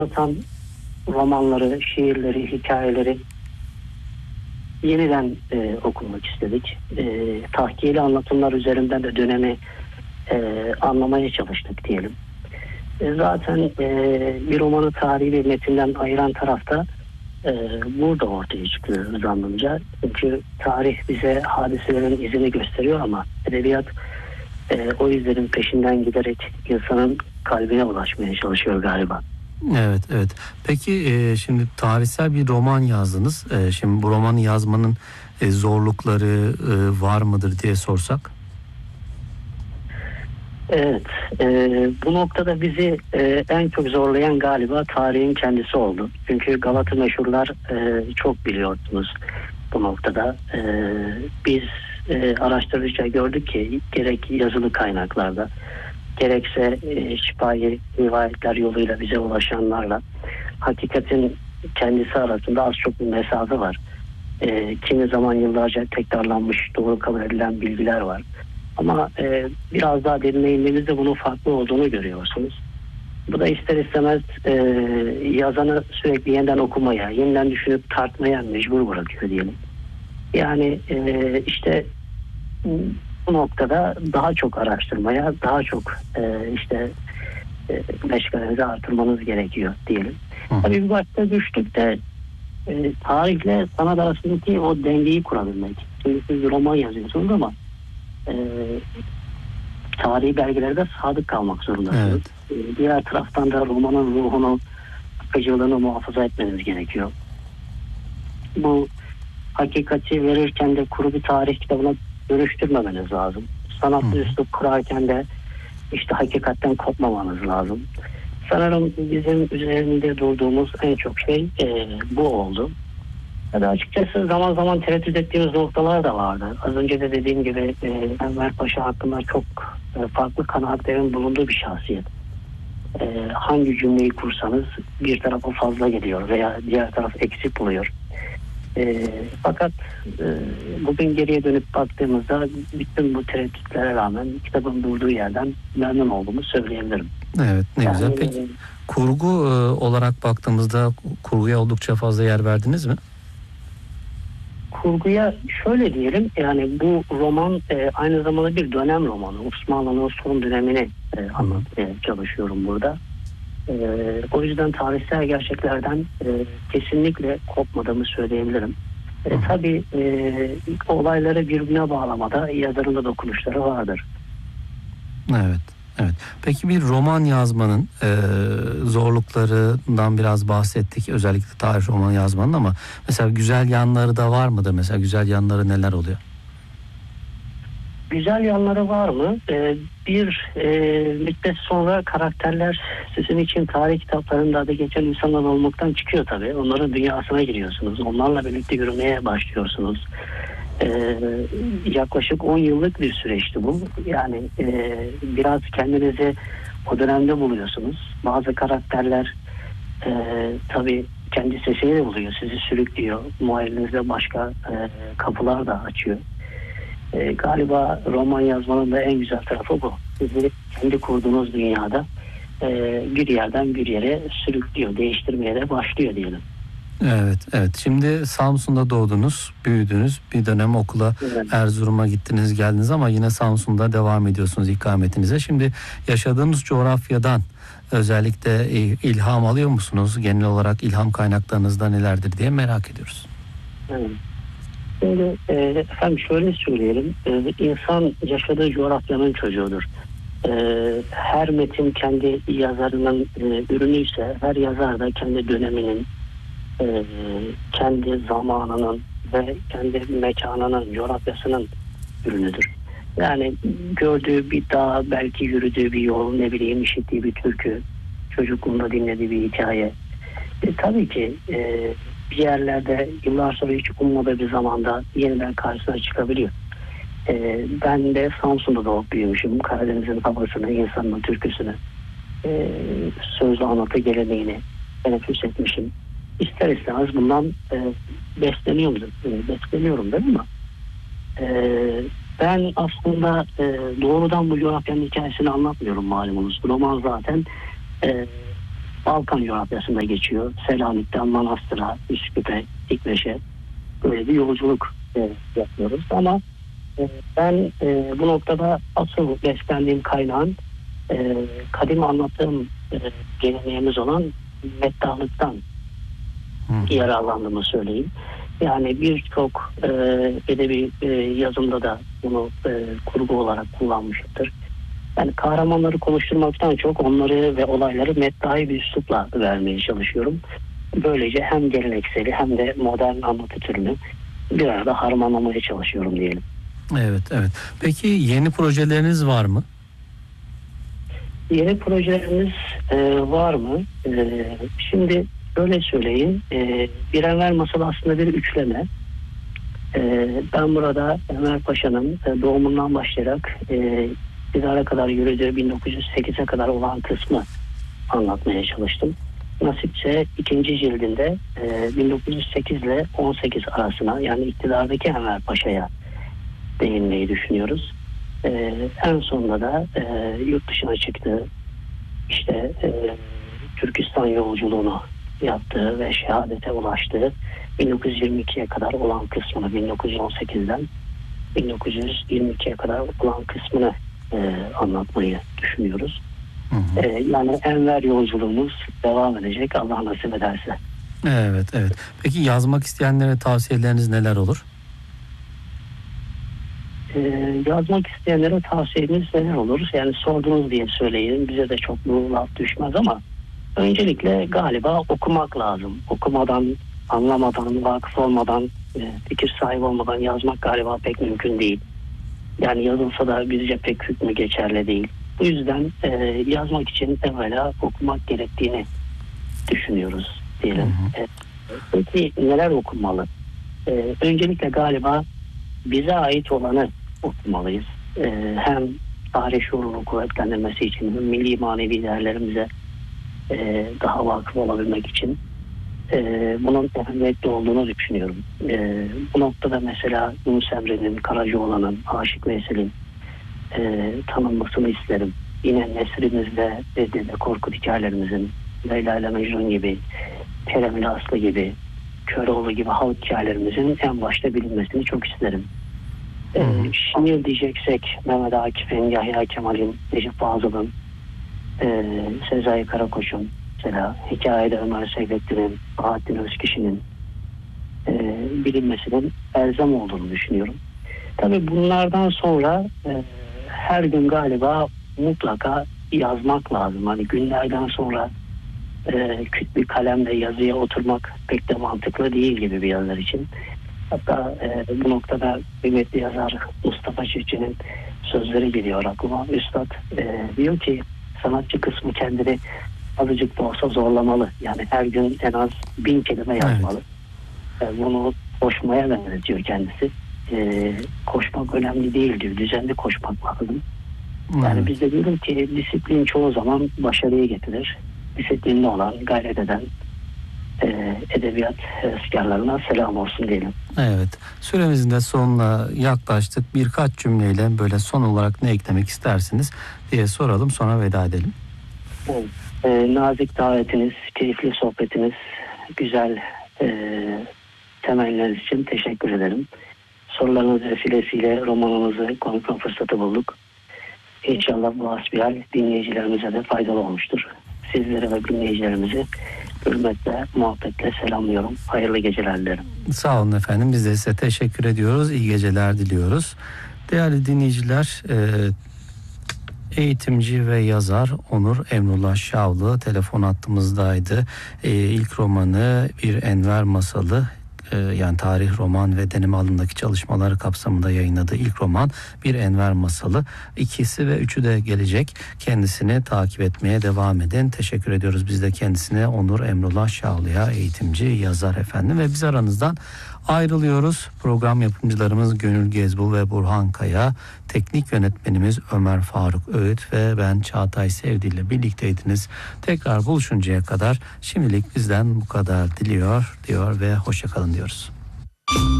anlatan romanları, şiirleri, hikayeleri yeniden okumak istedik. Tahkiyeli anlatımlar üzerinden de dönemi anlamaya çalıştık diyelim. Zaten bir romanı tarihi bir metinden ayıran tarafta burada ortaya çıkıyor zannımca. Çünkü tarih bize hadiselerin izini gösteriyor ama edebiyat o izlerin peşinden giderek insanın kalbine ulaşmaya çalışıyor galiba. Evet, evet. Peki şimdi tarihsel bir roman yazdınız. Şimdi bu romanı yazmanın zorlukları var mıdır diye sorsak? Evet, bu noktada bizi en çok zorlayan galiba tarihin kendisi oldu. Çünkü Galata Meşhurlar çok biliyorsunuz bu noktada. Biz araştırdıkça gördük ki gerek yazılı kaynaklarda gerekse şifahi rivayetler yoluyla bize ulaşanlarla hakikatin kendisi arasında az çok bir mesafe var. Kimi zaman yıllarca tekrarlanmış, doğru kabul edilen bilgiler var. Ama biraz daha derine indiğinizde bunun farklı olduğunu görüyorsunuz. Bu da ister istemez yazanı sürekli yeniden okumaya, yeniden düşünüp tartmaya mecbur bırakıyor diyelim. Yani işte bu noktada daha çok araştırmaya, daha çok meşgalenizi artırmanız gerekiyor diyelim. Tabii bir başta düştükte tarihle sanat arasındaki o dengeyi kurabilmek. Şimdi siz roman yazıyorsunuz ama tarihi belgelerde sadık kalmak zorundasınız. Evet. Diğer taraftan da romanın ruhunu, akıcılığını muhafaza etmeniz gerekiyor. Bu hakikati verirken de kuru bir tarih kitabına dönüştürmemeniz lazım. Sanatlı üslup kurarken de işte hakikatten kopmamanız lazım. Sanırım bizim üzerinde durduğumuz en çok şey bu oldu. Ya da açıkçası zaman zaman tereddüt ettiğimiz noktalar da vardı. Az önce de dediğim gibi Enver Paşa hakkında çok farklı kanaatlerin bulunduğu bir şahsiyet. Hangi cümleyi kursanız bir tarafa fazla geliyor veya diğer taraf eksik buluyor. Fakat bugün geriye dönüp baktığımızda bütün bu tereddütlere rağmen kitabın durduğu yerden memnun olduğumu söyleyebilirim. Evet, ne yani, güzel. Peki kurgu olarak baktığımızda kurguya oldukça fazla yer verdiniz mi? Kurguya şöyle diyelim, yani bu roman aynı zamanda bir dönem romanı. Osmanlı'nın son dönemini anlatmaya çalışıyorum burada. O yüzden tarihsel gerçeklerden kesinlikle kopmadığımı söyleyebilirim. Tabii olayları birbirine bağlamada yazarın da dokunuşları vardır. Evet. Evet. Peki bir roman yazmanın zorluklarından biraz bahsettik. Özellikle tarih romanı yazmanın ama mesela güzel yanları da var mıdır? Mesela güzel yanları neler oluyor? Güzel yanları var mı? Bir müddet sonra karakterler sizin için tarih kitaplarında adı geçen insanlar olmaktan çıkıyor tabii. Onların dünyasına giriyorsunuz. Onlarla birlikte yürümeye başlıyorsunuz. Yaklaşık 10 yıllık bir süreçti bu. Yani biraz kendinizi o dönemde buluyorsunuz. Bazı karakterler tabii kendi sesini buluyor. Sizi sürüklüyor. Muhayyerinizde başka kapılar da açıyor. Galiba roman yazmanın da en güzel tarafı bu. Sizi kendi kurduğunuz dünyada bir yerden bir yere sürüklüyor, değiştirmeye de başlıyor diyelim. Evet, evet. Şimdi Samsun'da doğdunuz, büyüdünüz. Bir dönem okula Erzurum'a gittiniz, geldiniz ama yine Samsun'da devam ediyorsunuz ikametinize. Şimdi yaşadığınız coğrafyadan özellikle ilham alıyor musunuz? Genel olarak ilham kaynaklarınızda nelerdir diye merak ediyoruz. Evet. Şimdi efendim şöyle söyleyelim, insan yaşadığı coğrafyanın çocuğudur. Her metin kendi yazarının ürünüyse, her yazar da kendi döneminin, kendi zamanının ve kendi mekanının, coğrafyasının ürünüdür. Yani gördüğü bir dağ, belki yürüdüğü bir yol, ne bileyim işittiği bir türkü, çocukluğunda dinlediği bir hikaye. Tabii ki bir yerlerde yıllar sonra hiç ummadığı bir zamanda yeniden karşısına çıkabiliyor. Ben de Samsun'da doğup büyümüşüm. Karadeniz'in havasını, insanın türküsünü, sözlü anlatı geleneğini teneffüs etmişim. İster istemez bundan besleniyorum değil mi? Ama ben aslında doğrudan bu coğrafyanın hikayesini anlatmıyorum malumunuz. Roman zaten Balkan coğrafyasında geçiyor. Selanik'ten Manastır'a, Üsküp'e, İkleş'e böyle bir yolculuk yapıyoruz. Ama ben bu noktada asıl beslendiğim kaynağın kadim anlattığım geleneğimiz olan meddahlıktan yararlandığımı söyleyeyim. Yani birçok edebi yazımda da bunu kurgu olarak kullanmıştır. Yani kahramanları konuşturmaktan çok onları ve olayları meddahi bir üslupla vermeye çalışıyorum. Böylece hem gelenekseli hem de modern anlatı türünü bir arada harmanlamaya çalışıyorum diyelim. Evet, evet. Peki yeni projeleriniz var mı? Yeni projelerimiz var mı? Şimdi böyle söyleyeyim. Bir Enver Masalı aslında bir üçleme. Ben burada Enver Paşa'nın doğumundan başlayarak iktidara kadar yürüdüğü 1908'e kadar olan kısmı anlatmaya çalıştım. Nasipse ikinci cildinde 1908 ile 18 arasına, yani iktidardaki Enver Paşa'ya değinmeyi düşünüyoruz. En sonunda da yurt dışına çıktı. İşte Türkistan yolculuğunu yaptığı ve şehadete ulaştığı 1922'ye kadar olan kısmını, 1918'den 1922'ye kadar olan kısmını anlatmayı düşünüyoruz. Yani Enver yolculuğumuz devam edecek Allah nasip ederse. Evet, evet. Peki yazmak isteyenlere tavsiyeleriniz neler olur? Yazmak isteyenlere tavsiyemiz neler olur? Yani sordunuz diye söyleyeyim. Bize de çok bu laf düşmez ama öncelikle galiba okumak lazım. Okumadan, anlamadan, vakıf olmadan, fikir sahibi olmadan yazmak galiba pek mümkün değil. Yani yazılsa da bizce pek hükmü geçerli değil. Bu yüzden yazmak için evvela okumak gerektiğini düşünüyoruz diyelim. Peki neler okunmalı? Öncelikle galiba bize ait olanı okumalıyız. Hem tarih şuurunu kuvvetlendirmesi için, hem milli manevi değerlerimize daha vakıf olabilmek için bunun önemli olduğunu düşünüyorum. Bu noktada mesela Yunus Emre'nin, Karacaoğlan'ın, Aşık Veysel'in tanınmasını isterim. Yine nesrimizde, Dede Korkut hikayelerimizin, Leyla ile Mecnun gibi, Kerem ile Aslı gibi, Köroğlu gibi halk hikayelerimizin en başta bilinmesini çok isterim. Şiir diyeceksek Mehmet Akif'in, Yahya Kemal'in, Necip Fazıl'ın, Sezai Karakoç'un, mesela hikayede Ömer Seyfettin'in, Bahattin Özkişi'nin bilinmesinin elzem olduğunu düşünüyorum. Tabii bunlardan sonra her gün galiba mutlaka yazmak lazım. Hani günlerden sonra küt bir kalemle yazıya oturmak pek de mantıklı değil gibi bir yazar için. Hatta bu noktada kıymetli yazar Mustafa Çiftçi'nin sözleri geliyor aklıma. Üstad diyor ki sanatçı kısmı kendini azıcık da olsa zorlamalı. Yani her gün en az 1000 kelime yazmalı. Evet. Bunu koşmaya benzetiyor kendisi. Koşmak önemli değil diyor. Düzenli koşmak lazım. Yani biz de diyorum ki disiplin çoğu zaman başarıyı getirir. Disiplinli olan, gayret eden edebiyat heveskarlarına selam olsun diyelim. Evet. Süremizin de sonuna yaklaştık. Birkaç cümleyle böyle son olarak ne eklemek istersiniz diye soralım, sonra veda edelim. Nazik davetiniz, keyifli sohbetiniz, güzel temelleriniz için teşekkür ederim. Sorularınız vesilesiyle romanımızı konuşma fırsatı bulduk. İnşallah bu hasbihal dinleyicilerimize de faydalı olmuştur. Sizlere ve dinleyicilerimizi hürmetle, muhabbetle selamlıyorum. Hayırlı geceler dilerim. Sağ olun efendim. Biz de size teşekkür ediyoruz. İyi geceler diliyoruz. Değerli dinleyiciler, eğitimci ve yazar Onur Emrullah Şavlı telefon hattımızdaydı. İlk romanı Bir Enver Masalı, yani tarih, roman ve deneme alanındaki çalışmaları kapsamında yayınladığı ilk roman Bir Enver Masalı. 2'si ve 3'ü de gelecek. Kendisini takip etmeye devam edin. Teşekkür ediyoruz biz de kendisine, Onur Emrullah Şavlı'ya, eğitimci, yazar efendim. Ve biz aranızdan ayrılıyoruz. Program yapımcılarımız Gönül Gezbul ve Burhan Kaya, teknik yönetmenimiz Ömer Faruk Öğüt ve ben Çağatay Sevdi ile birlikteydiniz. Tekrar buluşuncaya kadar şimdilik bizden bu kadar diyor ve hoşça kalın diyoruz.